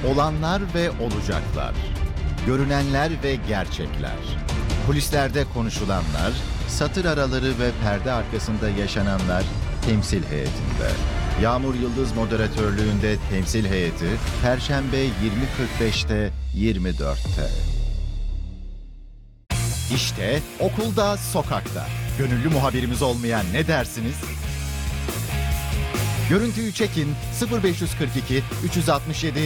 Olanlar ve olacaklar. Görünenler ve gerçekler. Kulislerde konuşulanlar, satır araları ve perde arkasında yaşananlar temsil heyetinde. Yağmur Yıldız moderatörlüğünde temsil heyeti Perşembe 20.45'te 24'te. İşte okulda, sokakta. Gönüllü muhabirimiz olmayan ne dersiniz? Görüntüyü çekin 0542 367